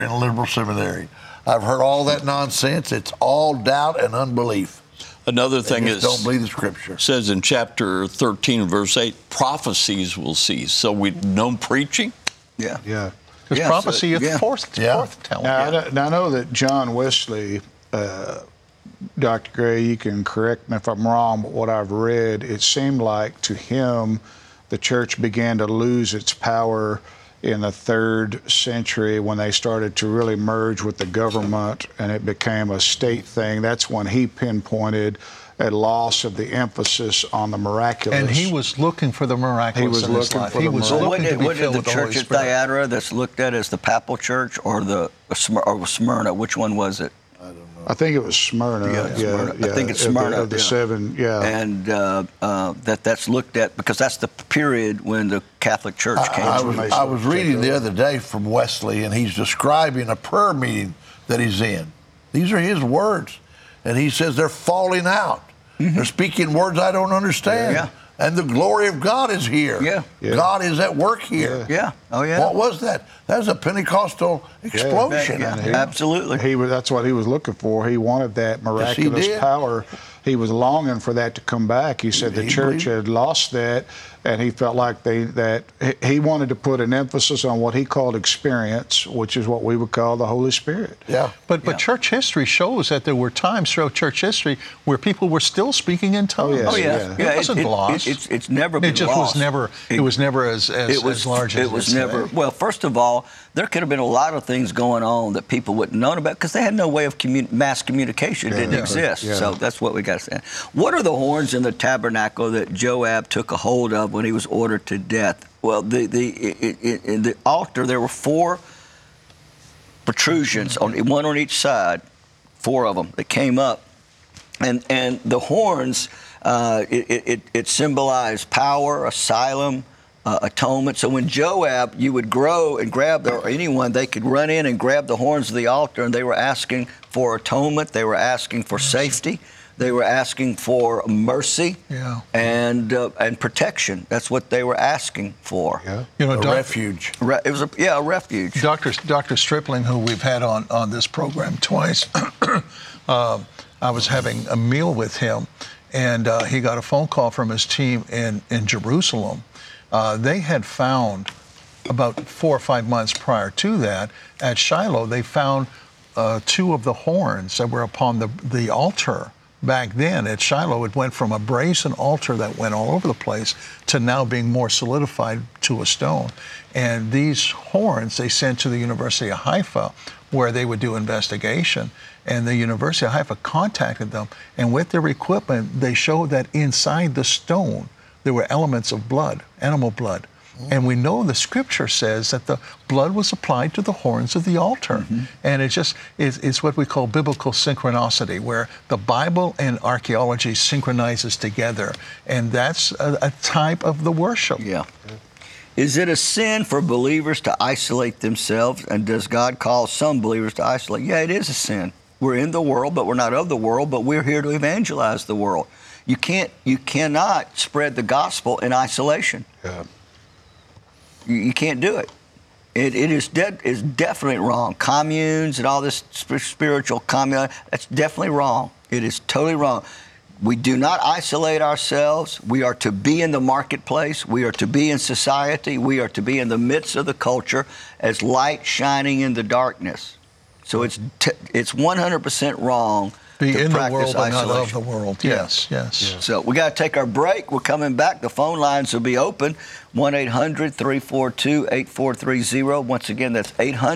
in a liberal seminary. I've heard all that nonsense. It's all doubt and unbelief. Another thing is, don't believe the Scripture. Says in chapter 13, verse 8, prophecies will cease. So no preaching? Yeah. Because prophecy is forth telling. Now, I know that John Wesley, Dr. Gray, you can correct me if I'm wrong, but what I've read, it seemed like to him the church began to lose its power in the 3rd century when they started to really merge with the government and it became a state thing. That's when he pinpointed a loss of the emphasis on the miraculous. And he was looking for the miraculous in his life. He was looking to be filled with the Holy Spirit. What did the church at Thyatira that's looked at as the papal church or Smyrna? Which one was it? I think it was Smyrna. Smyrna. I think it's Smyrna. Of the seven, And that's looked at because that's the period when the Catholic Church came. I was reading the other day from Wesley, and he's describing a prayer meeting that he's in. These are his words. And he says they're falling out. Mm-hmm. They're speaking words I don't understand. Yeah. And the glory of God is here. Yeah. God is at work here. Yeah. Oh, yeah. What was that? That was a Pentecostal explosion. Absolutely. That's what he was looking for. He wanted that miraculous power. He was longing for that to come back. He said the church had lost that, and he felt like he wanted to put an emphasis on what he called experience, which is what we would call the Holy Spirit. Yeah. But church history shows that there were times throughout church history where people were still speaking in tongues. It wasn't lost. It's never been lost. It was never as large as it was never. Well, first of all, there could have been a lot of things going on that people wouldn't have known about because they had no way of mass communication. It didn't exist. Yeah. So that's what we got to say. What are the horns in the tabernacle that Joab took a hold of when he was ordered to death? Well, in the altar, there were 4 protrusions, one on each side, 4 of them that came up. And the horns, it symbolized power, asylum, atonement. So when Joab, you would grow and grab, or anyone, they could run in and grab the horns of the altar, and they were asking for atonement. They were asking for safety. They were asking for mercy and protection. That's what they were asking for. Yeah. A refuge. It was a refuge. Dr. Stripling, who we've had on this program twice, I was having a meal with him, and he got a phone call from his team in Jerusalem. They had found about 4 or 5 months prior to that at Shiloh, they found 2 of the horns that were upon the altar. Back then at Shiloh, it went from a brazen altar that went all over the place to now being more solidified to a stone. And these horns they sent to the University of Haifa, where they would do investigation. And the University of Haifa contacted them, and with their equipment, they showed that inside the stone there were elements of blood, animal blood. And we know the Scripture says that the blood was applied to the horns of the altar. Mm-hmm. And it's what we call biblical synchronicity, where the Bible and archaeology synchronizes together. And that's a type of the worship. Yeah. Is it a sin for believers to isolate themselves? And does God call some believers to isolate? Yeah, it is a sin. We're in the world, but we're not of the world, but we're here to evangelize the world. You cannot spread the gospel in isolation. Yeah. You can't do it. It is definitely wrong. Communes and all this spiritual commune, that's definitely wrong. It is totally wrong. We do not isolate ourselves. We are to be in the marketplace. We are to be in society. We are to be in the midst of the culture as light shining in the darkness. So it's 100% wrong. Be in the world, but isolation. not of the world. Yes. So we got to take our break. We're coming back. The phone lines will be open. 1-800-342-8430. Once again, that's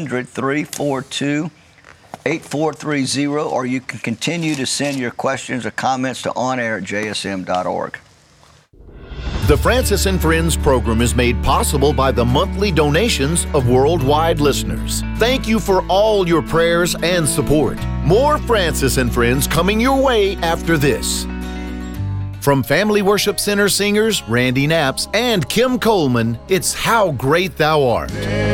800-342-8430. Or you can continue to send your questions or comments to onair@jsm.org. The Francis and Friends program is made possible by the monthly donations of worldwide listeners. Thank you for all your prayers and support. More Francis and Friends coming your way after this. From Family Worship Center singers Randy Knaps and Kim Coleman, it's How Great Thou Art.